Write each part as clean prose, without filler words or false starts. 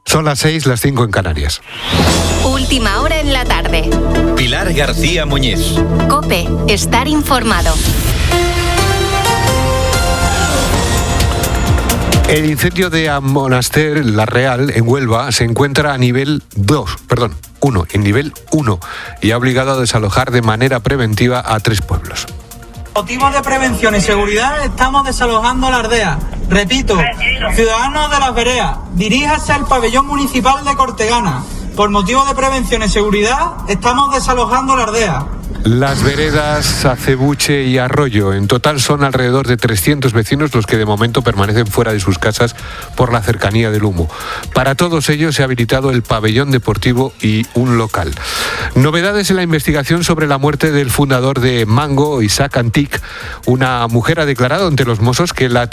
Son las 6, las 5 en Canarias. Última hora en la tarde. Pilar García Muñiz. COPE, estar informado. El incendio de Amonaster, La Real, en Huelva, se encuentra a nivel 1, en nivel 1, y ha obligado a desalojar de manera preventiva a 3 pueblos. Motivos de prevención y seguridad estamos desalojando la aldea. Repito, ciudadanos de Las Vereas, diríjase al pabellón municipal de Cortegana. Por motivos de prevención y seguridad estamos desalojando la aldea. Las veredas Acebuche y Arroyo. En total son alrededor de 300 vecinos los que de momento permanecen fuera de sus casas por la cercanía del humo. Para todos ellos se ha habilitado el pabellón deportivo y un local. Novedades en la investigación sobre la muerte del fundador de Mango, Isaac Antic. Una mujer ha declarado ante los Mossos que la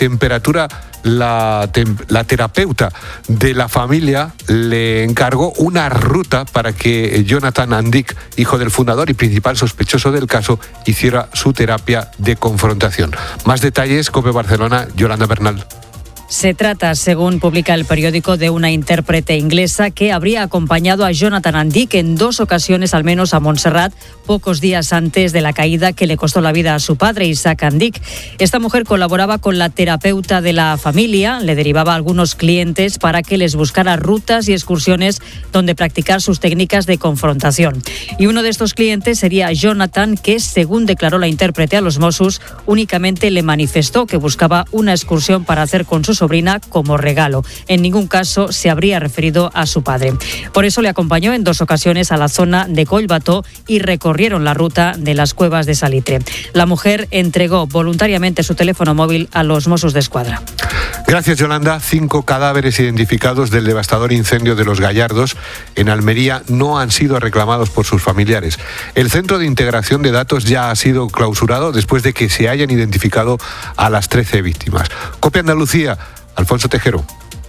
terapeuta de la familia le encargó una ruta para que Jonathan Antic, hijo del fundador y principal sospechoso del caso, hiciera su terapia de confrontación. Más detalles, COPE Barcelona, Yolanda Bernal. Se trata, según publica el periódico, de una intérprete inglesa que habría acompañado a Jonathan Antic en 2 ocasiones al menos a Montserrat, pocos días antes de la caída que le costó la vida a su padre, Isaac Antic. Esta mujer colaboraba con la terapeuta de la familia, le derivaba a algunos clientes para que les buscara rutas y excursiones donde practicar sus técnicas de confrontación. Y uno de estos clientes sería Jonathan, que, según declaró la intérprete a los Mossos, únicamente le manifestó que buscaba una excursión para hacer con su sobrina como regalo. En ningún caso se habría referido a su padre. Por eso le acompañó en 2 ocasiones a la zona de Collbató y recorrieron la ruta de las cuevas de Salitre. La mujer entregó voluntariamente su teléfono móvil a los Mossos d'Esquadra. Gracias, Yolanda. 5 cadáveres identificados del devastador incendio de Los Gallardos en Almería no han sido reclamados por sus familiares. El Centro de Integración de Datos ya ha sido clausurado después de que se hayan identificado a las 13 víctimas. COPE Andalucía, Alfonso Tejero.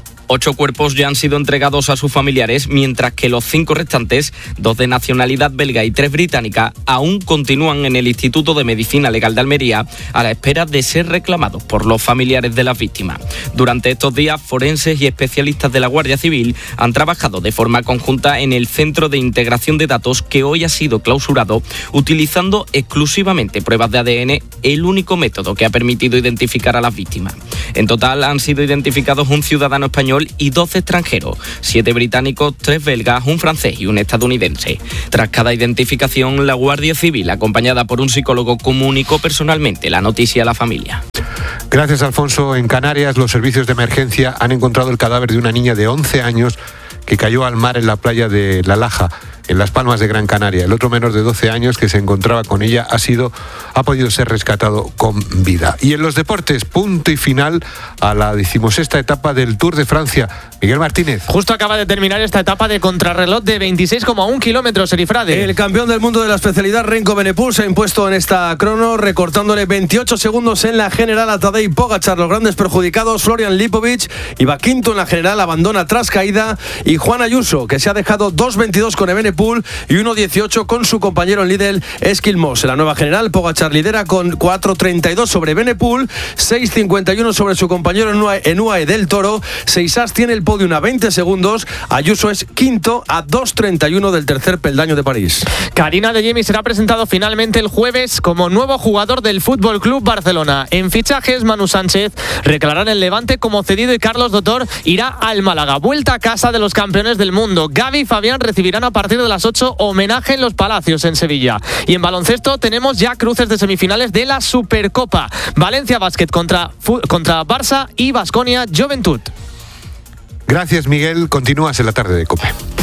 8 cuerpos ya han sido entregados a sus familiares, mientras que los 5 restantes, 2 de nacionalidad belga y 3 británica, aún continúan en el Instituto de Medicina Legal de Almería a la espera de ser reclamados por los familiares de las víctimas. Durante estos días, forenses y especialistas de la Guardia Civil han trabajado de forma conjunta en el Centro de Integración de Datos, que hoy ha sido clausurado, utilizando exclusivamente pruebas de ADN, el único método que ha permitido identificar a las víctimas. En total han sido identificados un ciudadano español y 12 extranjeros, 7 británicos, 3 belgas, un francés y un estadounidense. Tras cada identificación, la Guardia Civil, acompañada por un psicólogo, comunicó personalmente la noticia a la familia. Gracias, Alfonso. En Canarias, los servicios de emergencia han encontrado el cadáver de una niña de 11 años que cayó al mar en la playa de La Laja, en Las Palmas de Gran Canaria. El otro menor de 12 años que se encontraba con ella ha podido ser rescatado con vida. Y en los deportes, punto y final a la 16ª etapa del Tour de Francia. Miguel Martínez. Justo acaba de terminar esta etapa de contrarreloj de 26,1 kilómetros, Erifrade. El campeón del mundo de la especialidad, Renko Benepul, se ha impuesto en esta crono, recortándole 28 segundos en la general a Tadej Pogačar. Los grandes perjudicados, Florian Lipovic, iba quinto en la general, abandona tras caída, y Juan Ayuso, que se ha dejado 2.22 con Evenepoel y 1.18 con su compañero en líder, Eskil Moss. En la nueva general, Pogačar lidera con 4.32 sobre Evenepoel, 6.51 sobre su compañero en UAE del Toro. Seixas tiene el podio a 20 segundos. Ayuso es quinto a 2.31 del tercer peldaño de París. Karina Adeyemi será presentado finalmente el jueves como nuevo jugador del Fútbol Club Barcelona. En fichajes, Manu Sánchez reclarará el Levante como cedido y Carlos Dotor irá al Málaga. Vuelta a casa de los campeones del mundo. Gavi y Fabián recibirán a partir de las 8 homenaje en Los Palacios, en Sevilla. Y en baloncesto tenemos ya cruces de semifinales de la Supercopa. Valencia Basket contra Barça y Baskonia Juventud. Gracias, Miguel. Continúas en la tarde de COPE.